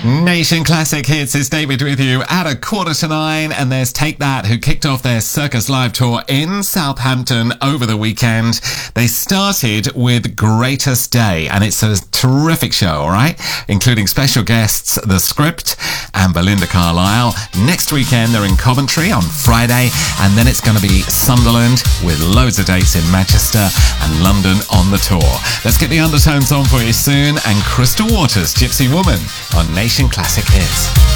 Nation Classic Hits is David with you at 8:45, and there's Take That, who kicked off their Circus Live tour in Southampton over the weekend. They started with Greatest Day, and it's a terrific show, alright? Including special guests The Script and Belinda Carlisle. Next weekend they're in Coventry on Friday, and then it's going to be Sunderland with loads of dates in Manchester and London on the tour. Let's get the Undertones on for you soon, and Crystal Waters, Gypsy Woman, on Nation Classic Hits.